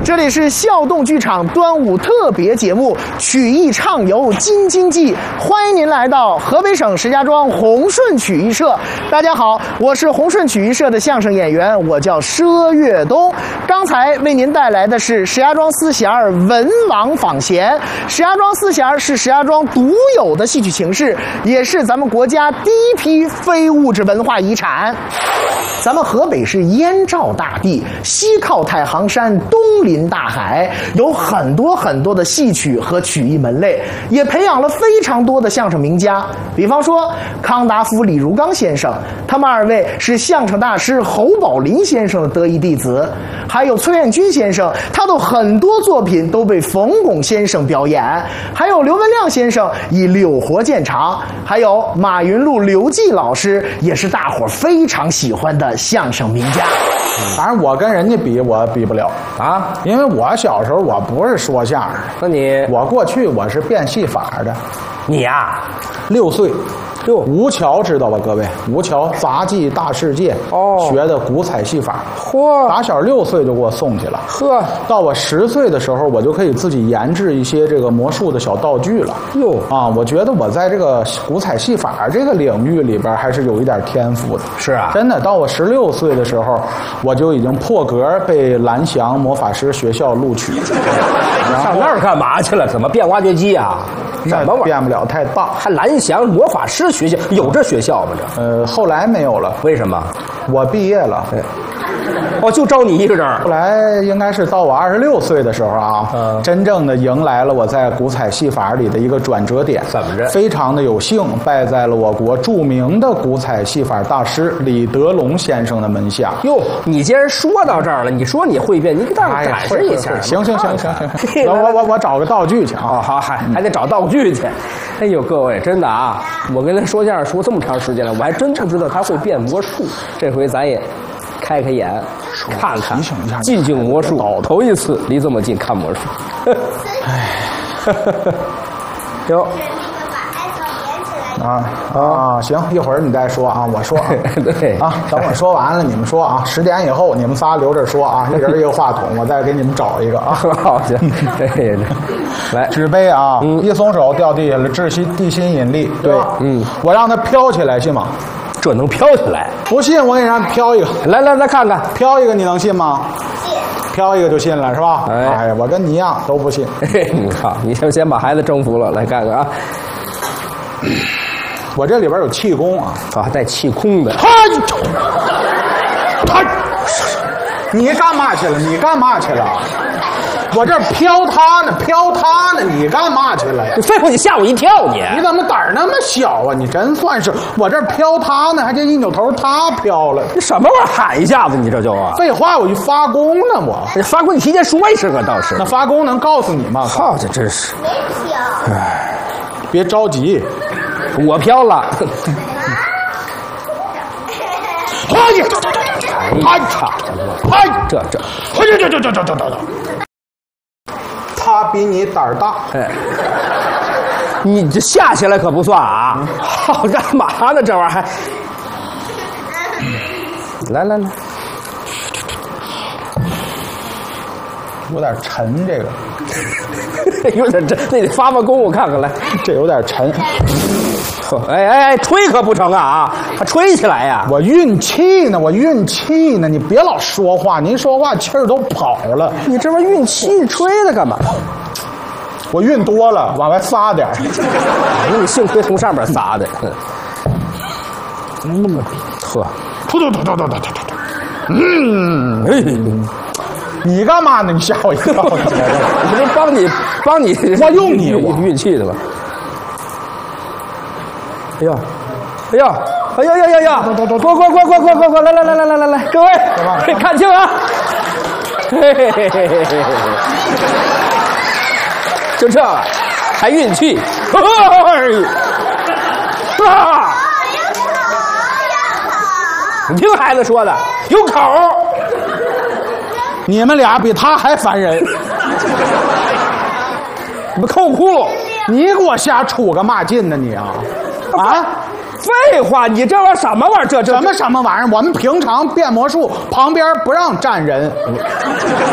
这里是笑动剧场端午特别节目《曲艺畅游京津冀》，欢迎您来到河北省石家庄宏顺曲艺社。大家好，我是宏顺曲艺社的相声演员，我叫佘岳东。刚才为您带来的是石家庄丝弦文王访贤。石家庄丝弦是石家庄独有的戏曲形式，也是咱们国家第一批非物质文化遗产。咱们河北是燕赵大地，西靠太行山，东临大海，有很多的戏曲和曲艺门类，也培养了非常多的相声名家。比方说康达夫、李如刚先生，他们二位是相声大师侯宝林先生的得意弟子。还有崔彦军先生，他的很多作品都被冯巩先生表演。还有刘文亮先生以柳活见长，还有马云禄、刘季老师，也是大伙非常喜欢的相声名家。 反正我跟人家比，我比不了啊，因为我小时候我不是说相声的， 那我过去我是变戏法的。 你呀 6岁， 吴桥知道吧？各位，吴桥杂技大世界学的古彩戏法。 嚯， 打小6岁就给我送去了。 呵， 到我10岁的时候，我就可以自己研制一些这个魔术的小道具了。 哟啊，我觉得我在这个古彩戏法这个领域里边还是有一点天赋的。 是啊， 真的，到我16岁的时候，我就已经破格被蓝翔魔法师学校录取。 上那儿干嘛去了？怎么变挖掘机啊？ 什么变不了太大？ 还蓝翔魔法师学校有这学校吗？这后来没有了。 为什么？ 我毕业了。 哦，就招你一个人。 后来应该是到我26岁的时候啊，真正的迎来了我在古彩戏法里的一个转折点。 怎么着？ 非常的有幸拜在了我国著名的古彩戏法大师李德龙先生的门下。 哟，你既然说到这儿了，你说你会变，你给大伙展示一下。 行，我找个道具去啊！ 好，还得找道具去。哎呦，各位，真的啊，我跟他说相声说这么长时间了，我还真不知道他会变魔术。这回咱也开眼，看看近景魔术，头一次离这么近看魔术。 哎， 哟。 行，一会儿你再说啊，我说啊， 对啊，等我说完了你们说啊，10点以后你们仨留着说啊，一人一个话筒，我再给你们找一个啊。 好，行，来， 纸杯啊，一松手掉地下了，地心引力，对吧？我让它飘起来，信吗？ 这能飘起来？ 不信，我给你让它飘一个。 来看看， 飘一个你能信吗？飘一个就信了是吧？哎，我跟你一样都不信。 你看，你先把孩子征服了，来看看啊。 我这里边有气功啊， 还带气功的。 你干嘛去了？我这飘他呢，你干嘛去了呀？ 你废话，你吓我一跳你！ 你怎么胆儿那么小啊？你真算是，我这飘他呢，还这一扭头他飘了。 你什么玩意儿喊一下子？你这就啊？ 废话，我就发功呢，我发功你提前说一声啊，倒是。 那发功能告诉你吗？ 好，这真是。 哎，别着急， 我飘了。 这，他比你胆儿大。 哎，你这下起来可不算啊！好干嘛呢？这玩意儿还……来， 有点沉，这个有点沉，那得发功，我看看来， 这有点沉。 哎，吹可不成啊！还吹起来呀！ 我运气呢，你别老说话，您说话气儿都跑了。 你这玩意儿运气吹它干嘛？ 我运多了，往外撒点。 你幸亏从上面撒的。那么呵， 突，你干嘛呢？你吓我一跳！我不是帮你， 我用你运气的吧？哎呀！快！来，各位看清啊！就这还运气，你听孩子说的，有口。 你们俩比他还烦人。 你们抠窟窿， 你给我瞎出个嘛劲呢你啊？啊？ 废话，你这玩意儿什么玩意儿？这什么玩意儿？我们平常变魔术旁边不让站人。